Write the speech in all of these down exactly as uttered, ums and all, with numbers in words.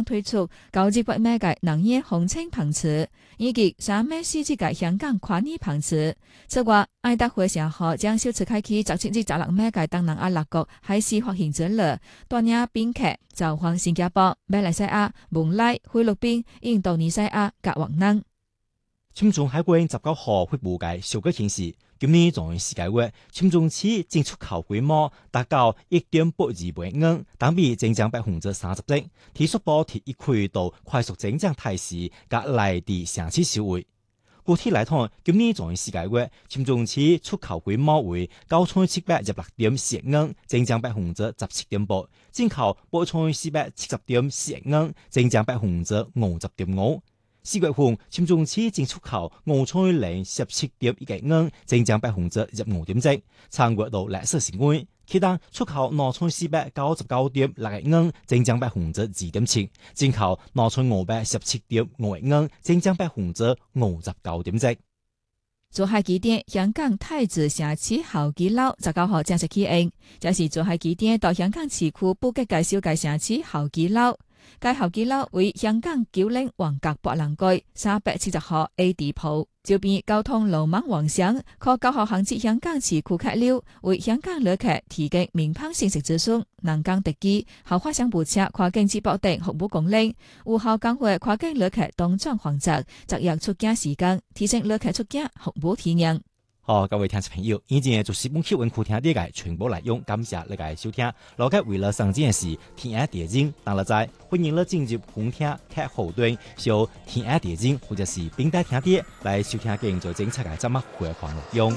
將推出九至八米嘅能源紅青棚池，以及三米四至嘅香港跨年棚池。此外，愛達會社河將首次開啟十七至十六米嘅東南亞六國海事滑行之旅，帶領賓客走訪新加坡、馬來西亞、文萊、菲律賓、印度尼西亞及越南。 青中海關十九號發布嘅數據顯示，今年從世界月青中市淨出口規模達到一點八二萬元，同比增長百分之三十一，提速保持一區到快速增長態勢，隔來地上次收尾。具體來看，今年從世界月青中市出口規模為九千七百一十六點四億元，增長百分之十七點八；進口八千四百七十點四億元，增長百分之五十點五。四月份，青中市淨出口五千零十七點一億元，增長百分之十五點一，超越到歷史新高。其他出口兩千四百九十九點六億元，增長百分之二點七；進口兩千五百十七點五億元，增長百分之五十九點一。 珠海機電香港太子城市候機樓十九號正式啟用，這是珠海機電到香港市區布局介紹嘅城市候機樓。該候機樓為香港九龍皇格博覽區三百七十號 A 地鋪，周邊交通路網完善，可高效銜接香港市區客流，為香港旅客提供民航信息資訊、南港特機、豪華商務車跨境接駁等服務功能，有效降低跨境旅客當場khoảng擇、節約出境時間，提升旅客出境服務體驗。 好，各位聽眾朋友，以前就是本期文庫聽啲嘅全部內容，感謝你嘅收聽。老家為了上件事，天眼電影當然在，歡迎你進入本聽客戶端，搜天眼電影或者是平台聽啲來收聽更多精彩嘅節目回放內容。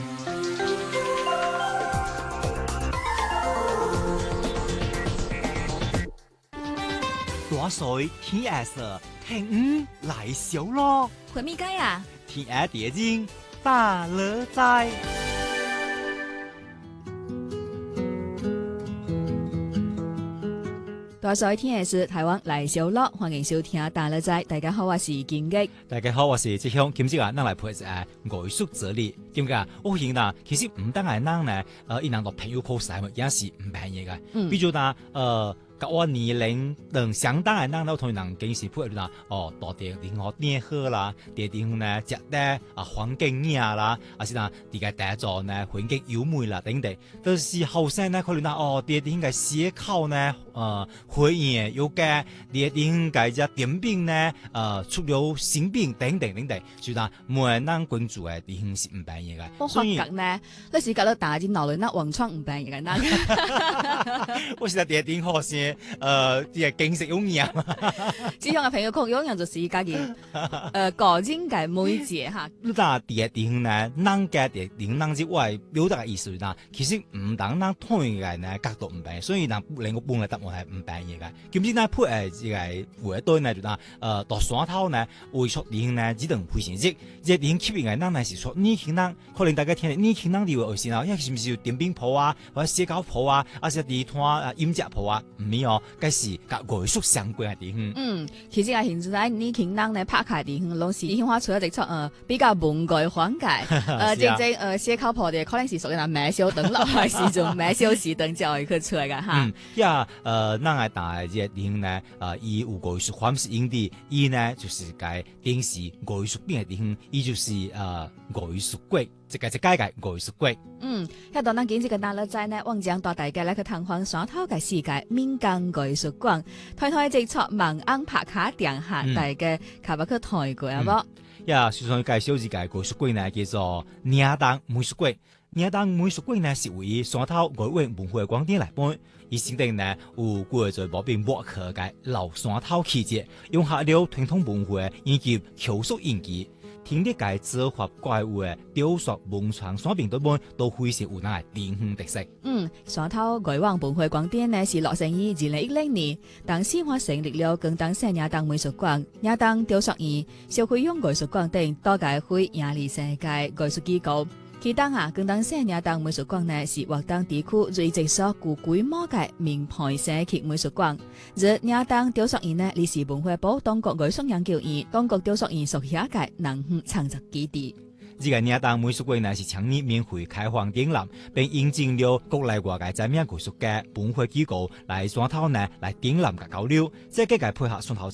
大水天眼色，聽五來小咯。 回咪街啊？ 天眼電影。大樂在， 大水天係是台灣來小樂，歡迎收聽大樂在。大家好，我是金吉。 大家好，我是志雄。今朝啊，咱來陪誒藝術哲理。點解？我發現啦，其實唔單係咱呢，誒，一人到朋友考試咪也是唔便宜嘅。嗯，比如嗱，誒。甲我年齡等相當嘅人，都同人經時配啦，哦，到底如何點好啦，地點呢，食得啊環境呀啦，啊是啦，啲個大座呢環境優美啦等等，都是後生呢可能啦，哦，地點嘅思考呢，呃，會議有嘅地點嘅只點兵呢，呃，出了新兵等等等等，所以啦，每人關注嘅地方是唔便宜嘅。 我發覺呢，你是覺得大啲鬧人啦，黃窗唔便宜嘅啦。 我是地點好先。呃，啲係景色有名嘛？ 志向嘅朋友講，有人就是家己呃個人嘅美節哈。 你睇啲地方呢，人嘅地點人之外表達嘅意思啦，其實唔當人同嘅人呢角度唔平，所以人另個半嘅答案係唔平嘅。咁之呢配誒即係回對呢就嗱，誒到山頭呢會出地方呢只能配成績，即地方吸引嘅人呢是說年輕人，可能大家聽年輕人以為係先啊，因為是唔是點兵鋪啊，或者社交鋪啊，還是地攤啊、飲食鋪啊？哦，該是甲藝術相關嘅地方。嗯， 其實啊，現在年輕人呢拍開地方，攏是興化出一隻出呃比較文藝風格，呃，正正呃寫考破的可能是屬於那買小燈籠還是種買小時燈教育去出來嘅哈。 嗯，呀，呃，咱愛大嘅這地方呢，呃，伊有藝術方式用的，伊呢就是該電視藝術片嘅地方，伊就是呃藝術館。即個即個嘅藝術館。 嗯，喺度咱今次嘅大樂在呢，往將帶大家來去探訪山頭嘅世界民間藝術館，睇睇即出網安拍卡定下大家卡不去睇過啊冇？ 呀，首先介紹一個藝術館呢，叫做嶺東美術館。嶺東美術館呢是位於山頭外灣文化廣場內邊，伊成定呢有過在無邊幕客嘅老山頭氣節，融合了傳統文化以及口述演技。聽啲介招法怪物嘅雕塑文創山邊對本都非常有那地方特色。嗯， 山頭外灣文化廣場呢是落成於二零一零年，當時我成立了廣東省嶺東美術館、嶺東雕塑院、小會用藝術館等多屆會營利世界藝術機構。其當啊，廣東省嶺東美術館呢是華東地區最直屬具規模嘅名牌社區美術館。而嶺東雕塑院呢，歷是文化部當局藝術研究院、當局雕塑院屬下嘅南園創作基地。 這個嶺東美術館呢是常年免費開放展覽，並引進了國內外嘅知名藝術家、文化機構來山頭呢來展覽嘅交流，即係計配合山頭